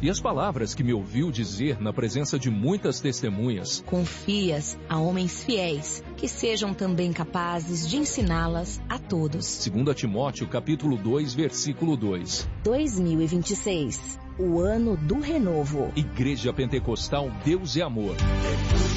e as palavras que me ouviu dizer na presença de muitas testemunhas, confias a homens fiéis, que sejam também capazes de ensiná-las a todos. 2 Timóteo capítulo 2, versículo 2. 2026, o ano do renovo. Igreja Pentecostal Deus é Amor.